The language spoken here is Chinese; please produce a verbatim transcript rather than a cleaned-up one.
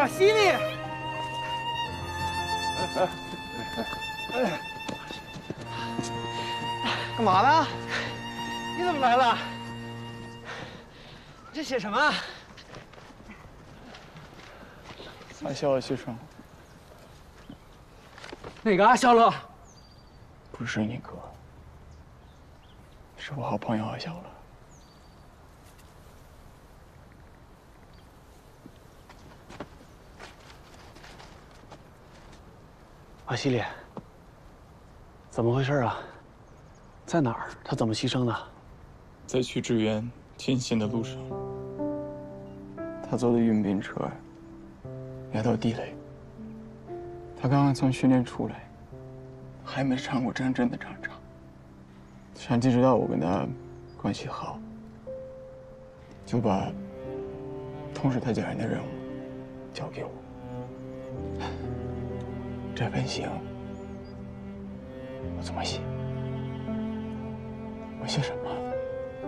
瓦西里。干嘛呢？你怎么来了？这写什么？ 阿肖的牺牲。 哪个阿肖了？ 不是你哥，是我好朋友阿肖了。 瓦西里，怎么回事啊？在哪儿？他怎么牺牲的？ 在去支援天信的路上，他坐的运兵车压到地雷。他刚刚从训练出来，还没上过真正的战场。上级知道我跟他关系好，就把通知他家人的任务交给我。 这份信，我怎么写？我写什么？